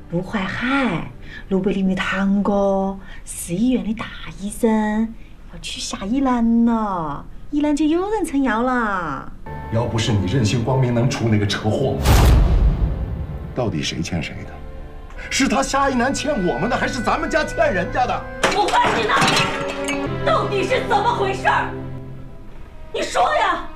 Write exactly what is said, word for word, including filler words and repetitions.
陆淮海，湖北林的堂哥，市医院的大医生，要娶夏依兰了，依兰姐有人撑腰了。 要不是你任性光明，能出那个车祸？ 到底谁欠谁的？ 是他夏一楠欠我们的，还是咱们家欠人家的？ 不关你的，到底是怎么回事？你说呀！